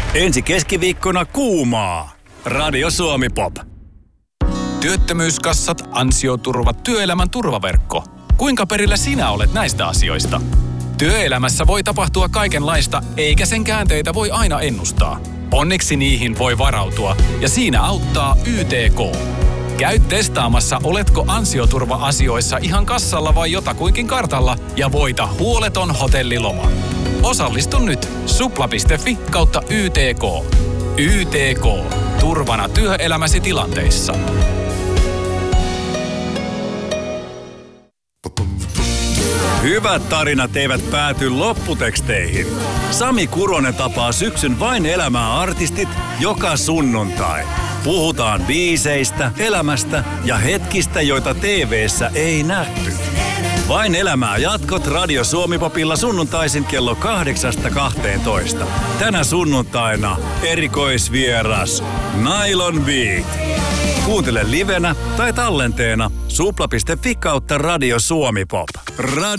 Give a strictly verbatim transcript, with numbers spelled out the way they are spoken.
Ensi keskiviikkona kuumaa. Radio Suomi Pop. Työttömyyskassat, ansioturvat, työelämän turvaverkko. Kuinka perillä sinä olet näistä asioista? Työelämässä voi tapahtua kaikenlaista, eikä sen käänteitä voi aina ennustaa. Onneksi niihin voi varautua, ja siinä auttaa Y T K. Käy testaamassa, oletko ansioturva-asioissa ihan kassalla vai jotakuinkin kartalla, ja voita huoleton hotelliloma. Osallistu nyt supla piste fi kautta Y T K. Y T K. Turvana työelämäsi tilanteissa. Hyvät tarinat eivät pääty lopputeksteihin. Sami Kuronen tapaa syksyn Vain elämää -artistit joka sunnuntai. Puhutaan biiseistä, elämästä ja hetkistä, joita T V:ssä ei nähty. Vain elämää jatkot Radio Suomi-popilla sunnuntaisin kello kahdeksasta kahteentoista. Tänä sunnuntaina erikoisvieras Nylon Beat. Kuuntele livenä tai tallenteena supla piste fi kautta Radio Suomi Pop. Radio